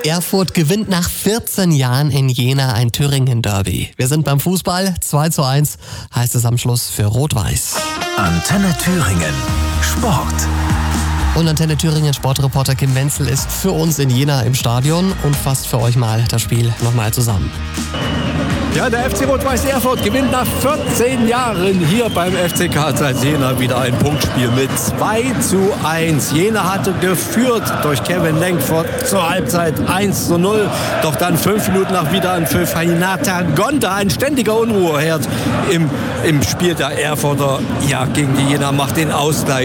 Erfurt gewinnt nach 14 Jahren in Jena ein Thüringen-Derby. Wir sind beim Fußball. 2:1 heißt es am Schluss für Rot-Weiß. Antenne Thüringen. Sport. Und Antenne Thüringen Sportreporter Kim Wenzel ist für uns in Jena im Stadion und fasst für euch mal das Spiel nochmal zusammen. Ja, der FC Rot-Weiß Erfurt gewinnt nach 14 Jahren hier beim FCK Jena wieder ein Punktspiel mit 2:1. Jena hatte geführt durch Kevin Lenkford zur Halbzeit 1:0. Doch dann 5 Minuten nach Wiederanpfiff Hinata Gonda, ein ständiger Unruheherd im Spiel der Erfurter. Ja, gegen die Jena macht den Ausgleich.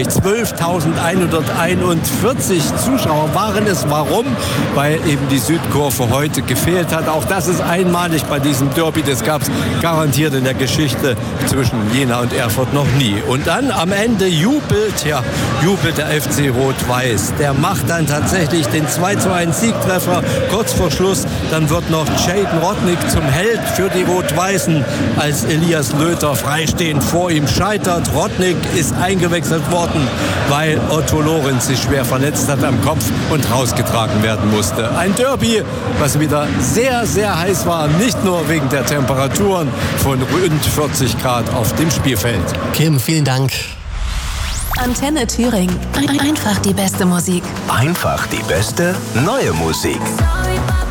12.141 Zuschauer waren es. Warum? Weil eben die Südkurve heute gefehlt hat. Auch das ist einmalig bei diesem Derby. Das gab es garantiert in der Geschichte zwischen Jena und Erfurt noch nie. Und dann am Ende jubelt der FC Rot-Weiß. Der macht dann tatsächlich den 2:1 Siegtreffer kurz vor Schluss. Dann wird noch Jayden Rodnick zum Held für die Rot-Weißen, als Elias Löter freistehend vor ihm scheitert. Rodnick ist eingewechselt worden, weil Otto Lorenz sich schwer verletzt hat am Kopf und rausgetragen werden musste. Ein Derby, was wieder sehr, sehr heiß war. Nicht nur wegen der Temperaturen von rund 40 Grad auf dem Spielfeld. Kim, vielen Dank. Antenne Thüringen. Einfach die beste Musik. Einfach die beste neue Musik. Sorry,